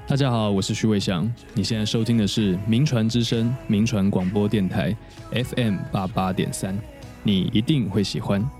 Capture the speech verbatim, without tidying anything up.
大家好，我是徐伟翔，你现在收听的是名传之声名传广播电台 F M 八八点三，你一定会喜欢。